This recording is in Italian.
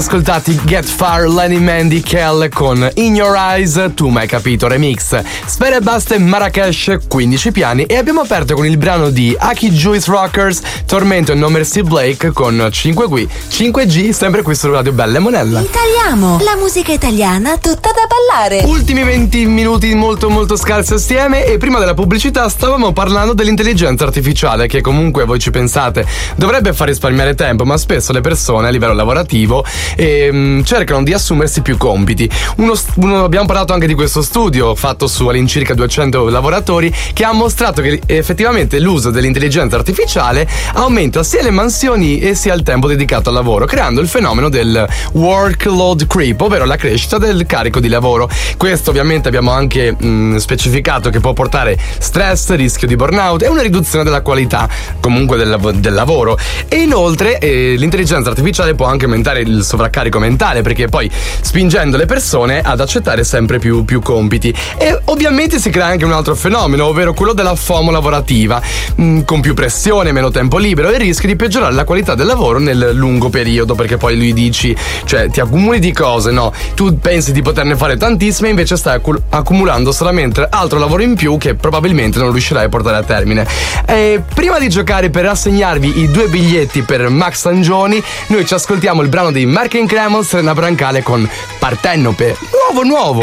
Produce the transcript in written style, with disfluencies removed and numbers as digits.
Ascoltati Get Far, Lenny Mandy, Kell con In Your Eyes, Tu m'hai capito remix. Sfera e Basta e Marrakesh, 15 piani. E abbiamo aperto con il brano di Aki Juice Rockers, Tormento e No Mercy Blake con 5G, sempre qui su Radio Bella e Monella. Italiamo, la musica italiana tutta da ballare. Ultimi 20 minuti molto scarsi assieme, e prima della pubblicità stavamo parlando dell'intelligenza artificiale, che comunque voi ci pensate dovrebbe far risparmiare tempo, ma spesso le persone a livello lavorativo cercano di assumersi più compiti. Abbiamo parlato anche di questo studio fatto su all'incirca 200 lavoratori, che ha mostrato che effettivamente l'uso dell'intelligenza artificiale aumenta sia le mansioni e sia il tempo dedicato al lavoro, creando il fenomeno del workload creep, ovvero la crescita del carico di lavoro. Questo ovviamente abbiamo anche specificato che può portare stress, rischio di burnout e una riduzione della qualità comunque del lavoro. E inoltre l'intelligenza artificiale può anche aumentare il sovraccarico mentale, perché poi spingendo le persone ad accettare sempre più compiti. E ovviamente si crea anche un altro fenomeno, ovvero quello della FOMO lavorativa, con più pressione, meno tempo libero e il rischio di peggiorare la qualità del lavoro nel lungo periodo, perché poi lui dici, cioè ti accumuli di cose, no? Tu pensi di poterne fare tantissime, invece stai accumulando solamente altro lavoro in più che probabilmente non riuscirai a portare a termine. Prima di giocare per assegnarvi i 2 biglietti per Max Sangioni, noi ci ascoltiamo il brano dei Mark & Cremels, Serena Brancale con Partenope, nuovo.